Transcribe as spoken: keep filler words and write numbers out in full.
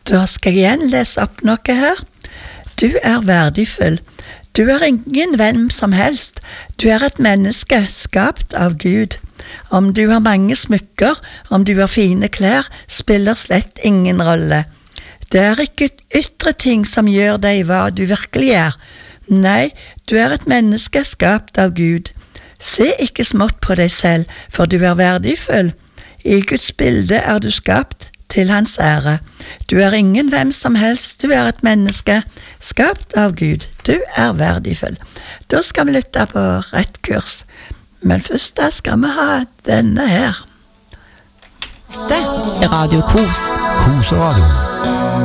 Da skal jeg igjen lese opp noe her. Du er verdifull. Du er ingen hvem som helst. Du er et menneske skapt av Gud. Om du har mange smykker, om du har fine klær, spiller slett ingen rolle. Det er ikke ytre ting som gjør deg hva du virkelig er. Nei, du er et menneske skapt av Gud. Se ikke smått på deg selv, for du er verdifull. I Guds bilde er du skapt til hans ære. Du er ingen hvem som helst, du er et menneske skapt av Gud. Du er verdifull. Da skal vi lytte på rett kurs. Men først da skal vi ha denne her. Dette er Radio Kos. Koseradio.